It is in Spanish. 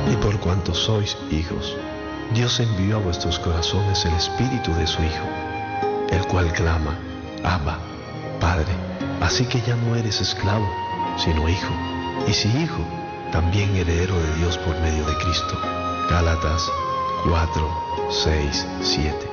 Y por cuanto sois hijos, Dios envió a vuestros corazones el Espíritu de su Hijo, el cual clama, Abba, Padre. Así que ya no eres esclavo, sino hijo, y si hijo, también heredero de Dios por medio de Cristo. Gálatas 4, 6, 7.